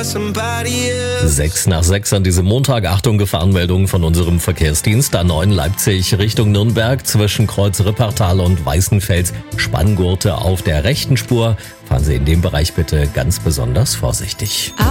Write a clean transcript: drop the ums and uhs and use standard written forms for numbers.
6 nach 6 an diesem Montag. Achtung, Gefahrenmeldungen von unserem Verkehrsdienst. A9 Leipzig Richtung Nürnberg zwischen Kreuz Rippertal und Weißenfels. Spanngurte auf der rechten Spur. Fahren Sie in dem Bereich bitte ganz besonders vorsichtig.